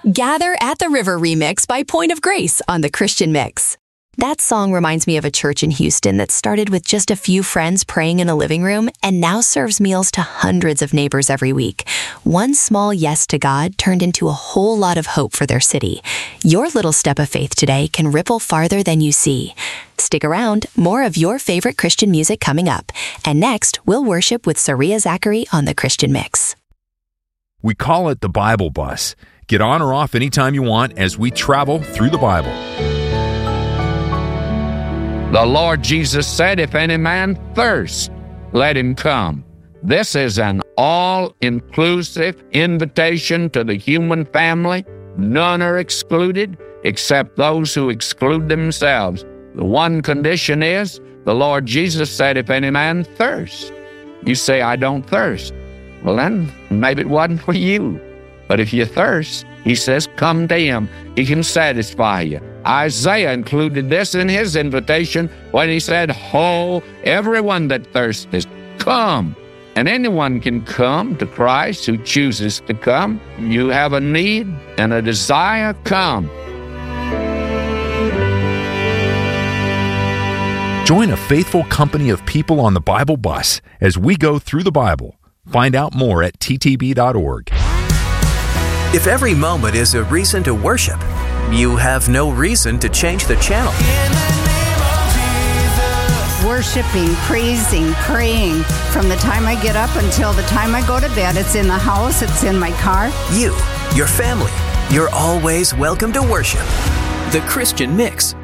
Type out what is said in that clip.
Gather at the River remix by Point of Grace on the Christian Mix. That song reminds me of a church in Houston that started with just a few friends praying in a living room and now serves meals to hundreds of neighbors every week. One small yes to God turned into a whole lot of hope for their city. Your little step of faith today can ripple farther than you see. Stick around, more of your favorite Christian music coming up. And next, we'll worship with Saria Zachary on the Christian Mix. We call it the Bible Bus. Get on or off anytime you want as we travel through the Bible. The Lord Jesus said, if any man thirst, let him come. This is an all-inclusive invitation to the human family. None are excluded except those who exclude themselves. The one condition is, the Lord Jesus said, if any man thirst. You say, I don't thirst. Well, then maybe it wasn't for you. But if you thirst, he says, come to him. He can satisfy you. Isaiah included this in his invitation when he said, ho, everyone that thirsteth, come. And anyone can come to Christ who chooses to come. You have a need and a desire, come. Join a faithful company of people on the Bible Bus as we go through the Bible. Find out more at ttb.org. If every moment is a reason to worship, you have no reason to change the channel. Worshiping, praising, praying. From the time I get up until the time I go to bed, it's in the house, it's in my car. You, your family, you're always welcome to worship. The Christian Mix